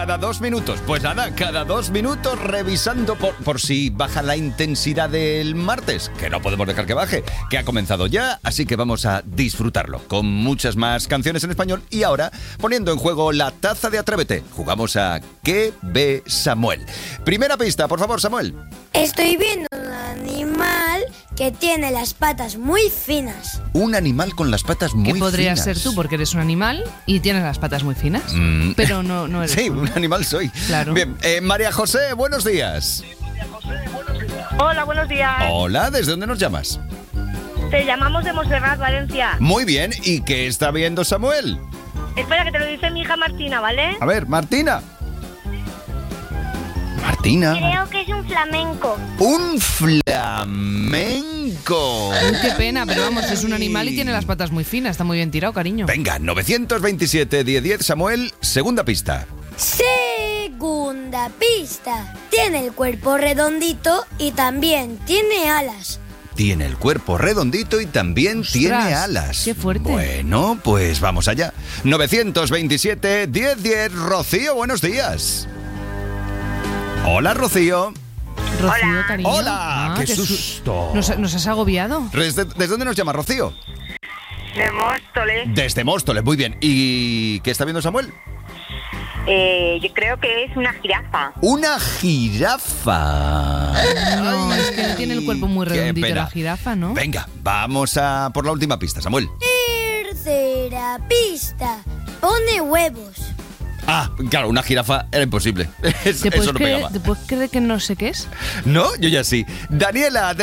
Cada 2 minutos, pues nada, cada 2 minutos revisando por si baja la intensidad del martes, que no podemos dejar que baje, que ha comenzado ya, así que vamos a disfrutarlo con muchas más canciones en español y ahora poniendo en juego la taza de Atrévete. Jugamos a ¿Qué ve Samuel? Primera pista, por favor, Samuel. Estoy viendo un animal que tiene las patas muy finas. Un animal con las patas muy finas. ¿Qué podrías ser tú? Porque eres un animal y tienes las patas muy finas. Pero no eres Sí, tú. un animal soy. Claro. Bien, María José, buenos días. Hola, buenos días. Hola, ¿desde dónde nos llamas? Te llamamos de Montserrat, Valencia. Muy bien, ¿y qué está viendo Samuel? Espera, que te lo dice mi hija Martina, ¿vale? A ver, Martina. Martina. Creo que es un flamenco. ¡Un flamenco! Qué pena, pero vamos, es un animal y tiene las patas muy finas. Está muy bien tirado, cariño. Venga, 927-1010, Samuel, segunda pista. Segunda pista. Tiene el cuerpo redondito y también tiene alas. Tiene el cuerpo redondito y también Ostras, tiene alas. qué fuerte. Bueno, pues vamos allá. 927-1010, Rocío, buenos días. Hola, Rocío. Rocío, cariño. Hola, qué susto. ¿Nos has agobiado? ¿Desde dónde nos llama Rocío? De Móstoles. Desde Móstoles, muy bien. ¿Y qué está viendo Samuel? Yo creo que es una jirafa. ¡Una jirafa! No, es que no tiene el cuerpo muy Qué redondito pena. la jirafa, ¿no? Venga, vamos a por la última pista, Samuel. Tercera pista. Pone huevos. Ah, claro, una jirafa era imposible. Eso no pegaba. ¿Te puedes creer que no sé qué es? No, yo ya sí. Daniela,